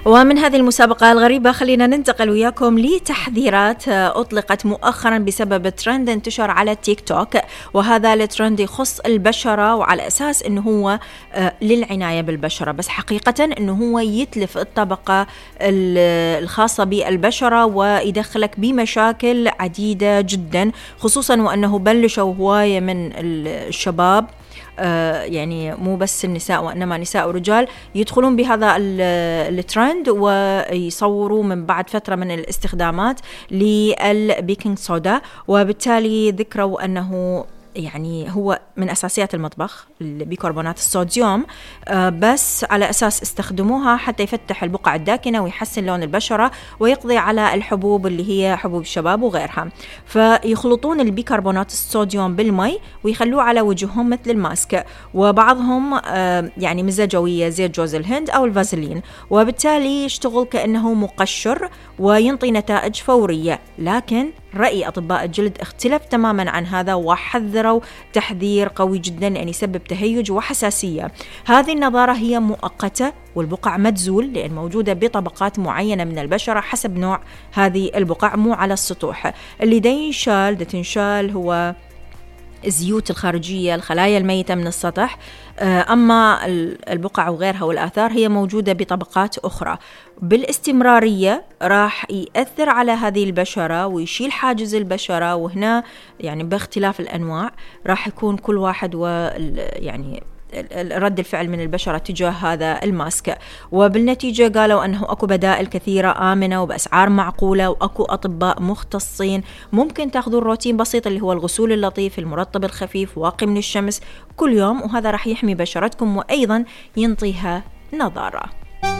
ومن هذه المسابقة الغريبة خلينا ننتقل وياكم لتحذيرات أطلقت مؤخرا بسبب ترند انتشر على التيك توك، وهذا الترند يخص البشرة وعلى أساس أنه هو للعناية بالبشرة، بس حقيقة أنه هو يتلف الطبقة الخاصة بالبشرة ويدخلك بمشاكل عديدة جدا، خصوصا وأنه بلشوا هواية من الشباب، يعني مو بس النساء وإنما نساء ورجال يدخلون بهذا الترند ويصوروا من بعد فترة من الاستخدامات للبيكنج صودا، وبالتالي ذكروا أنه يعني هو من أساسيات المطبخ بيكربونات الصوديوم، بس على أساس استخدموها حتى يفتح البقع الداكنة ويحسن لون البشرة ويقضي على الحبوب اللي هي حبوب الشباب وغيرها. فيخلطون البيكربونات الصوديوم بالمي ويخلوه على وجههم مثل الماسك، وبعضهم يعني مزجوية زيت جوز الهند أو الفازلين، وبالتالي يشتغل كأنه مقشر وينطي نتائج فورية. لكن رأي أطباء الجلد اختلف تماما عن هذا، وحذروا تحذير قوي جدا أن يسبب تهيج وحساسية. هذه النضارة هي مؤقتة والبقع ما تزول، لأن موجودة بطبقات معينة من البشرة حسب نوع هذه البقع، مو على السطوح. اللي تنشال هو الزيوت الخارجية، الخلايا الميتة من السطح، أما البقع وغيرها والآثار هي موجودة بطبقات أخرى. بالاستمرارية راح يأثر على هذه البشرة ويشيل حاجز البشرة، وهنا يعني باختلاف الأنواع راح يكون كل واحد يعني رد الفعل من البشرة تجاه هذا الماسك. وبالنتيجة قالوا أنه أكو بدائل كثيرة آمنة وبأسعار معقولة، وأكو أطباء مختصين ممكن تاخذوا الروتين بسيط اللي هو الغسول اللطيف، المرطب الخفيف، واقي من الشمس كل يوم، وهذا راح يحمي بشرتكم وأيضا ينطيها نضارة.